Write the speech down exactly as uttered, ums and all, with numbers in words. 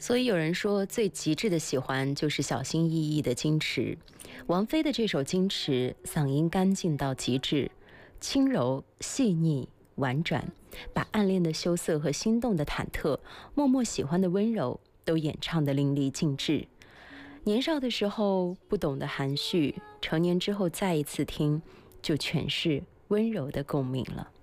所以有人说，最极致的喜欢就是小心翼翼的矜持。王菲的这首《矜持》，嗓音干净到极致，轻柔、细腻、婉转，把暗恋的羞涩和心动的忐忑，默默喜欢的温柔，都演唱得淋漓尽致。年少的时候不懂得含蓄，成年之后再一次听，就全是温柔的共鸣了。